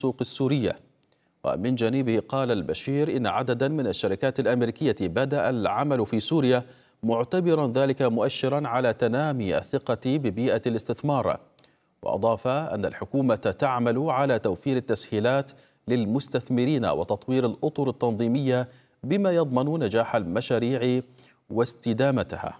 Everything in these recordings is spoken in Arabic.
السوق السورية. ومن جانبه قال البشير إن عددا من الشركات الأمريكية بدأ العمل في سوريا، معتبرا ذلك مؤشرا على تنامي الثقة ببيئة الاستثمار. وأضاف أن الحكومة تعمل على توفير التسهيلات للمستثمرين وتطوير الأطر التنظيمية بما يضمن نجاح المشاريع واستدامتها.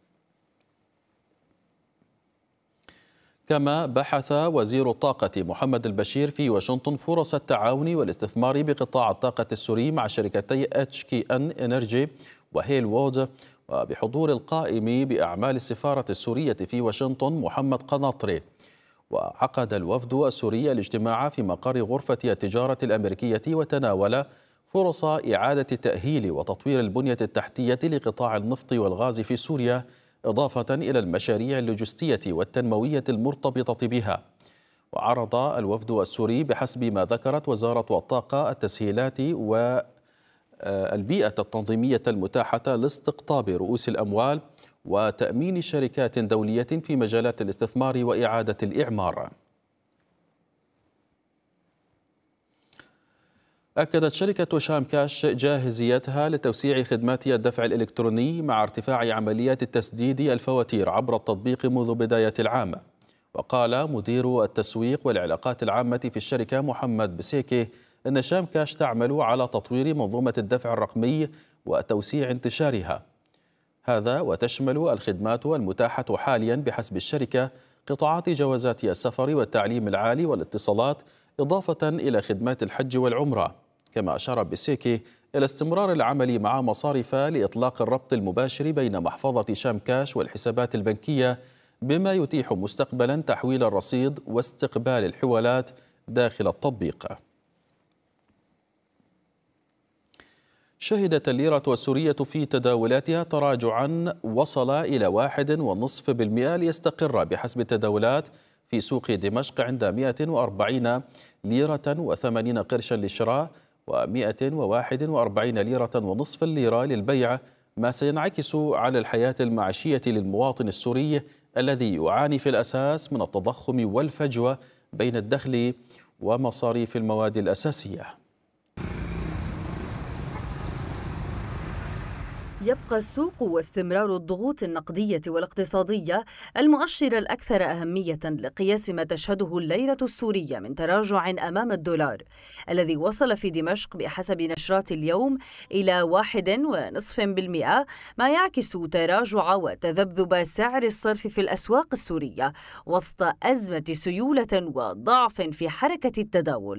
كما بحث وزير الطاقة محمد البشير في واشنطن فرص التعاون والاستثمار بقطاع الطاقة السوري مع شركتي HKN Energy وهيل وود، وبحضور القائم بأعمال السفارة السورية في واشنطن محمد قناطري. وعقد الوفد السوري الاجتماع في مقر غرفة التجارة الأمريكية، وتناول فرص إعادة تأهيل وتطوير البنية التحتية لقطاع النفط والغاز في سوريا، إضافة إلى المشاريع اللوجستية والتنموية المرتبطة بها. وعرض الوفد السوري بحسب ما ذكرت وزارة الطاقة التسهيلات والبيئة التنظيمية المتاحة لاستقطاب رؤوس الأموال وتأمين شركات دولية في مجالات الاستثمار وإعادة الإعمار. أكدت شركة شام كاش جاهزيتها لتوسيع خدمات الدفع الإلكتروني مع ارتفاع عمليات التسديد الفواتير عبر التطبيق منذ بداية العام. وقال مدير التسويق والعلاقات العامة في الشركة محمد بسيكي أن شام كاش تعمل على تطوير منظومة الدفع الرقمي وتوسيع انتشارها، هذا وتشمل الخدمات المتاحة حاليا بحسب الشركة قطاعات جوازات السفر والتعليم العالي والاتصالات، إضافة إلى خدمات الحج والعمرة. كما أشار بسيكي إلى استمرار العمل مع مصارف لإطلاق الربط المباشر بين محفظة شام كاش والحسابات البنكية، بما يتيح مستقبلا تحويل الرصيد واستقبال الحوالات داخل التطبيق. شهدت الليرة السورية في تداولاتها تراجعا وصل إلى 1.5% ليستقر بحسب التداولات في سوق دمشق عند 140 ليرة و80 قرشا للشراء و141 ليرة ونصف الليرة للبيع، ما سينعكس على الحياة المعيشية للمواطن السوري الذي يعاني في الأساس من التضخم والفجوة بين الدخل ومصاريف المواد الأساسية. يبقى السوق واستمرار الضغوط النقدية والاقتصادية المؤشر الأكثر أهمية لقياس ما تشهده الليرة السورية من تراجع أمام الدولار، الذي وصل في دمشق بحسب نشرات اليوم إلى 1.5%، ما يعكس تراجع وتذبذب سعر الصرف في الأسواق السورية وسط أزمة سيولة وضعف في حركة التداول.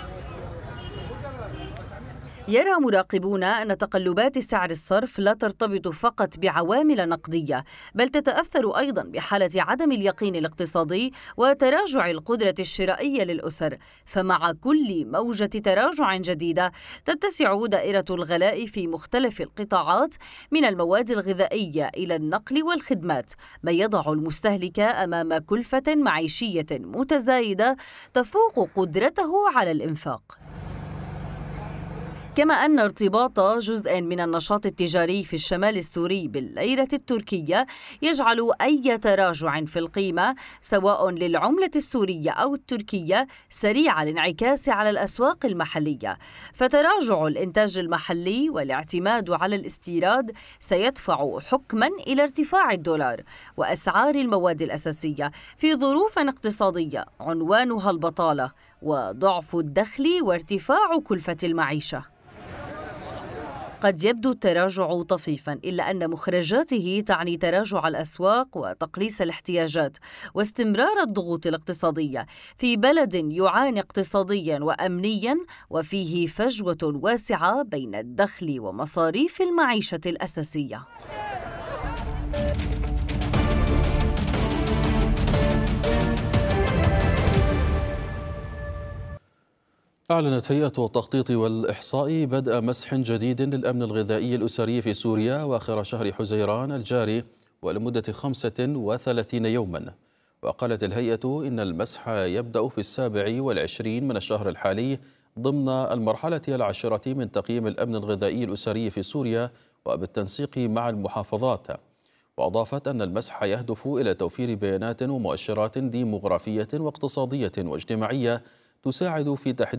يرى مراقبون أن تقلبات سعر الصرف لا ترتبط فقط بعوامل نقدية، بل تتأثر أيضا بحالة عدم اليقين الاقتصادي وتراجع القدرة الشرائية للأسر. فمع كل موجة تراجع جديدة تتسع دائرة الغلاء في مختلف القطاعات من المواد الغذائية إلى النقل والخدمات، ما يضع المستهلك أمام كلفة معيشية متزايدة تفوق قدرته على الإنفاق. كما أن ارتباط جزء من النشاط التجاري في الشمال السوري بالليرة التركية يجعل أي تراجع في القيمة سواء للعملة السورية أو التركية سريع الانعكاس على الأسواق المحلية. فتراجع الإنتاج المحلي والاعتماد على الاستيراد سيدفع حكما إلى ارتفاع الدولار وأسعار المواد الأساسية في ظروف اقتصادية عنوانها البطالة وضعف الدخل وارتفاع كلفة المعيشة. قد يبدو التراجع طفيفا، إلا أن مخرجاته تعني تراجع الأسواق وتقليص الاحتياجات واستمرار الضغوط الاقتصادية في بلد يعاني اقتصاديا وأمنيا وفيه فجوة واسعة بين الدخل ومصاريف المعيشة الأساسية. أعلنت هيئة التخطيط والإحصاء بدء مسح جديد للأمن الغذائي الأسري في سوريا آخر شهر حزيران الجاري ولمدة 35 يوما. وقالت الهيئة إن المسح يبدأ في 27 من الشهر الحالي ضمن المرحلة 10 من تقييم الأمن الغذائي الأسري في سوريا وبالتنسيق مع المحافظات. وأضافت أن المسح يهدف إلى توفير بيانات ومؤشرات ديموغرافية واقتصادية واجتماعية تساعد في تحديد